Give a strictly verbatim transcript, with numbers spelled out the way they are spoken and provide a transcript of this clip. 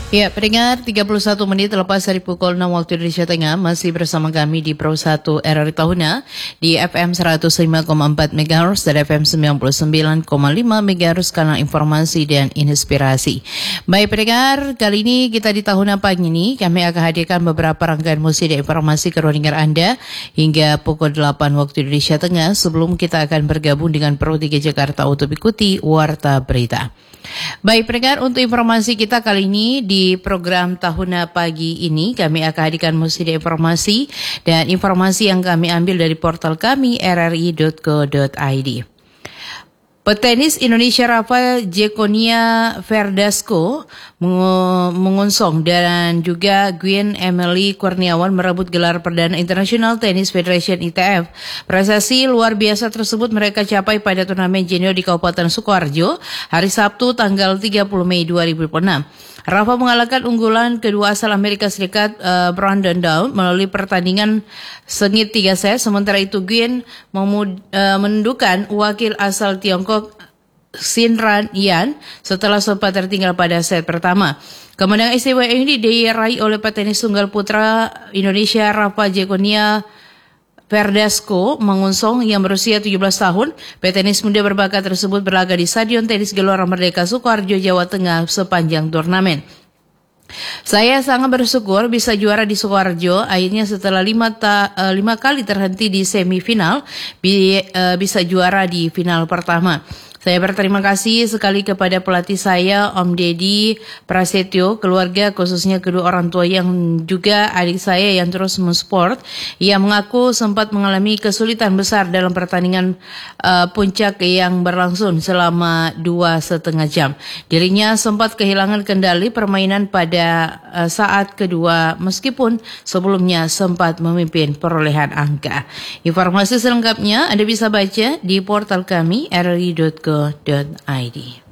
Ya, pendengar, tiga puluh satu menit lepas dari pukul enam waktu Indonesia Tengah, masih bersama kami di Pro satu R R I Tahuna di F M seratus lima koma empat megahertz dan F M sembilan puluh sembilan koma lima megahertz kanal informasi dan inspirasi. Baik pendengar, kali ini kita di Tahuna pagi ini, kami akan hadirkan beberapa rangkaian musik dan informasi ke ruang dengar Anda hingga pukul delapan waktu Indonesia Tengah sebelum kita akan bergabung dengan Pro tiga Jakarta untuk ikuti Warta Berita. Baik pendengar, untuk informasi kita kali ini di program Tahuna pagi ini kami akan hadirkan musik dan informasi dan informasi yang kami ambil dari portal kami r r i dot co dot i d. Petenis Indonesia Rafa Jekonia Verdasco mengunsong dan juga Gwen Emily Kurniawan merebut gelar perdana International Tennis Federation I T F. Prestasi luar biasa tersebut mereka capai pada turnamen junior di Kabupaten Sukoharjo hari Sabtu tanggal tiga puluh Mei dua ribu dua puluh enam. Rafa mengalahkan unggulan kedua asal Amerika Serikat uh, Brandon Down melalui pertandingan sengit tiga set. Sementara itu Gwen memud- uh, menundukan wakil asal Tiongkok Xinran Yan setelah sempat tertinggal pada set pertama. Kemenangan istimewa ini diraih oleh petenis tunggal putra Indonesia Rafa Jekonia Verdasco mengunsong yang berusia tujuh belas tahun. Petenis muda berbakat tersebut berlaga di Stadion Tenis Gelora Merdeka Sukoharjo, Jawa Tengah sepanjang turnamen. Saya sangat bersyukur bisa juara di Sukoharjo. Akhirnya setelah lima, ta, uh, lima kali terhenti di semifinal, bi, uh, bisa juara di final pertama. Saya berterima kasih sekali kepada pelatih saya, Om Deddy Prasetyo, keluarga khususnya kedua orang tua yang juga adik saya yang terus mensupport. Ia mengaku sempat mengalami kesulitan besar dalam pertandingan uh, puncak yang berlangsung selama dua setengah jam. Dirinya sempat kehilangan kendali permainan pada uh, saat kedua meskipun sebelumnya sempat memimpin perolehan angka. Informasi selengkapnya Anda bisa baca di portal kami r r i dot co dot i d.